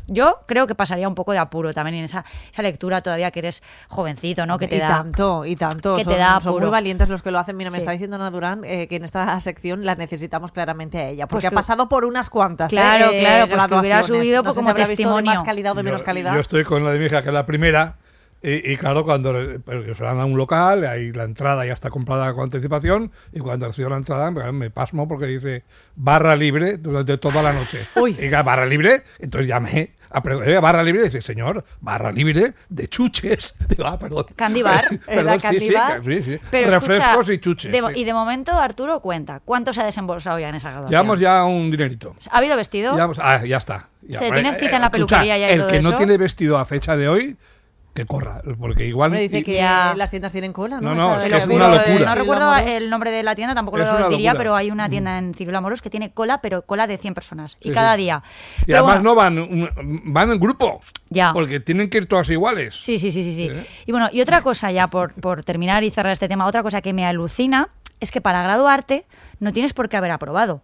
Yo creo que pasaría un poco de apuro también en esa lectura todavía que eres jovencito, ¿no? Que te da y tanto. Que te da son muy valientes los que lo hacen. Mira, me Sí. está diciendo Ana Durán que en esta sección la necesitamos claramente a ella, porque Pues ha pasado por unas cuantas. Claro, pues que hubiera graduaciones. subido No sé como si habrá visto testimonio. de más calidad o de menos calidad. Yo estoy con la de mi hija, que es la primera, y claro, cuando se van a un local, ahí la entrada ya está comprada con anticipación, y cuando recibo la entrada me pasmo porque dice barra libre durante toda la noche. Uy. Y diga, barra libre, entonces llamé a preguntar, barra libre, y dice, señor, barra libre de chuches. Digo, perdón. Candy bar. ¿Era candy bar? Sí. Pero refrescos escucha, y chuches. de- sí. Y de momento, Arturo, cuenta, ¿cuánto se ha desembolsado ya en esa graduación? Llevamos ya un dinerito. ¿Ha habido vestido? Ya está. Ya. ¿Se tiene cita en la peluquería ya y el todo que no eso? tiene vestido a fecha de hoy, que corra, porque igual... Me dice que Ya. las tiendas tienen cola, ¿no? No, Esta es de que es los una Ciruela locura. No recuerdo Moros. el nombre de la tienda, tampoco Es lo una diría, locura. pero hay una tienda en Ciruela Moros que tiene cola, pero cola de 100 personas. Y Sí, cada sí. día. Y Pero además bueno, van en grupo, Ya. porque tienen que ir todas iguales. Sí. ¿Eh? Y bueno, y otra cosa ya por terminar y cerrar este tema, otra cosa que me alucina es que para graduarte no tienes por qué haber aprobado.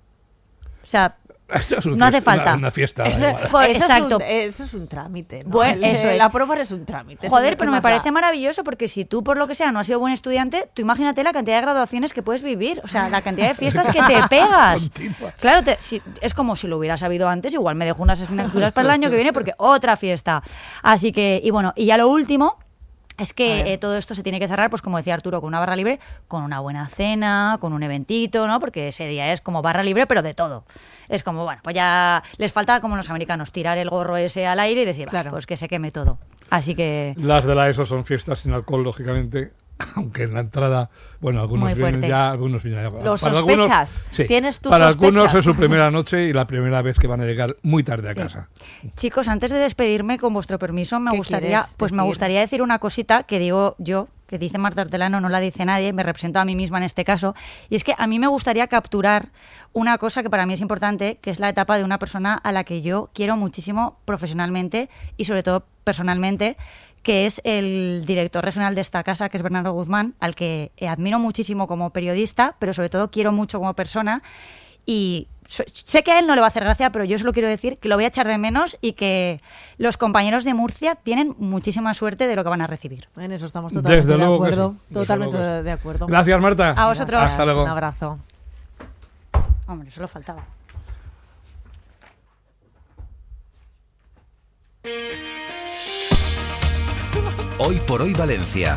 O sea, Esto es No hace falta. Una fiesta. Eso, da igual. Pues, eso exacto. eso es un trámite, ¿no? Bueno, eso es. La prueba es un trámite. joder, señor, ¿qué pero me más da? parece maravilloso porque si tú, por lo que sea, no has sido buen estudiante, tú imagínate la cantidad de graduaciones que puedes vivir. O sea, la cantidad de fiestas que te pegas. Continuas. Claro, es como si lo hubiera sabido antes, igual me dejo unas asignaturas para el año que viene porque otra fiesta. Así que, y bueno, y ya lo último... Es que todo esto se tiene que cerrar, pues como decía Arturo, con una barra libre, con una buena cena, con un eventito, ¿no? Porque ese día es como barra libre, pero de todo. Es como, bueno, pues ya les falta, como los americanos, tirar el gorro ese al aire y decir, va, Claro. pues que se queme todo. Así que... Las de la ESO son fiestas sin alcohol, lógicamente. Aunque en la entrada, bueno, algunos Muy vienen fuerte. ya, algunos vienen ya. ¿Lo sospechas? Sí. ¿Tienes tus Para sospechas? algunos es su primera noche y la primera vez que van a llegar muy tarde a casa. Chicos, antes de despedirme, con vuestro permiso, me ¿Qué gustaría, quieres pues me decir? gustaría decir una cosita que digo yo, que dice Marta Hortelano, no la dice nadie, me represento a mí misma en este caso, y es que a mí me gustaría capturar una cosa que para mí es importante, que es la etapa de una persona a la que yo quiero muchísimo profesionalmente y sobre todo personalmente, que es el director regional de esta casa, que es Bernardo Guzmán, al que admiro muchísimo como periodista, pero sobre todo quiero mucho como persona. Y sé que a él no le va a hacer gracia, pero yo solo quiero decir que lo voy a echar de menos y que los compañeros de Murcia tienen muchísima suerte de lo que van a recibir. En eso estamos totalmente Desde de luego que acuerdo. sí, desde Totalmente luego que sí. de acuerdo. Gracias, Marta. A vosotros. Hasta luego. Un abrazo. Hombre, solo faltaba. Hoy por hoy Valencia.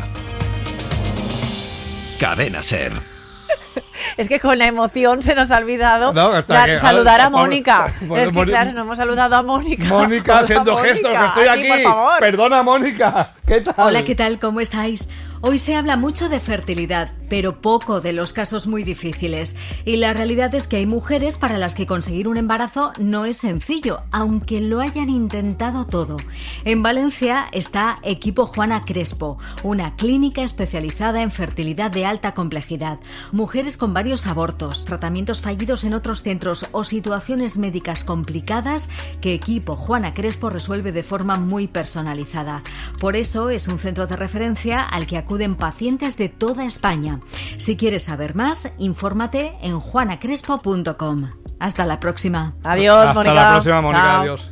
Cadena Ser. Es que con la emoción se nos ha olvidado No, hasta que- saludar a por- Mónica. por- Es que por- claro, no hemos saludado a Mónica. Mónica Hola, haciendo Mónica. gestos, que estoy aquí. Por favor. Perdona, Mónica. ¿Qué tal? Hola, ¿qué tal? ¿Cómo estáis? Hoy se habla mucho de fertilidad, pero poco de los casos muy difíciles. Y la realidad es que hay mujeres para las que conseguir un embarazo no es sencillo, aunque lo hayan intentado todo. En Valencia está Equipo Juana Crespo, una clínica especializada en fertilidad de alta complejidad. Mujeres con varios abortos, tratamientos fallidos en otros centros o situaciones médicas complicadas que Equipo Juana Crespo resuelve de forma muy personalizada. Por eso es un centro de referencia al que acuden pacientes de toda España. Si quieres saber más, infórmate en juanacrespo.com. Hasta la próxima. Adiós, Hasta Mónica. la próxima, Mónica. Chao. Adiós.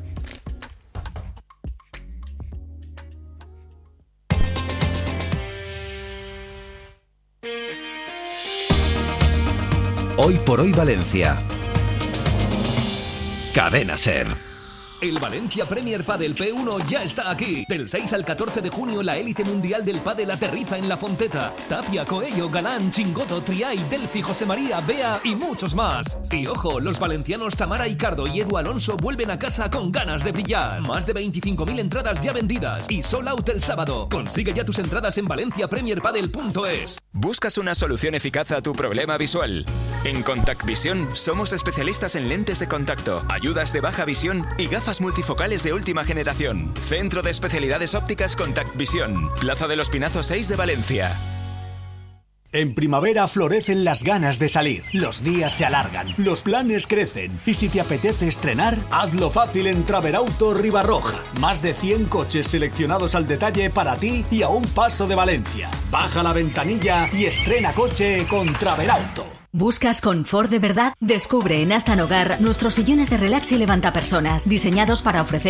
Hoy por hoy Valencia. Cadena Ser. El Valencia Premier Padel P1 ya está aquí. Del 6 al 14 de junio la élite mundial del pádel aterriza en La Fonteta. Tapia, Coello, Galán, Chingoto, Triay, Delphi, José María, Bea y muchos más. Y ojo, los valencianos Tamara Icardo y Edu Alonso vuelven a casa con ganas de brillar. Más de 25.000 entradas ya vendidas y sold out el sábado. Consigue ya tus entradas en valenciapremierpadel.es. ¿Buscas una solución eficaz a tu problema visual? En Contact Visión somos especialistas en lentes de contacto, ayudas de baja visión y gafas multifocales de última generación. Centro de Especialidades Ópticas Contact Visión, Plaza de los Pinazos 6 de Valencia. En primavera florecen las ganas de salir, los días se alargan, los planes crecen y si te apetece estrenar, hazlo fácil en Traverauto Ribarroja. Más de 100 coches seleccionados al detalle para ti y a un paso de Valencia. Baja la ventanilla y estrena coche con Traverauto. ¿Buscas confort de verdad? Descubre en Astan Hogar nuestros sillones de relax y levantapersonas, diseñados para ofrecer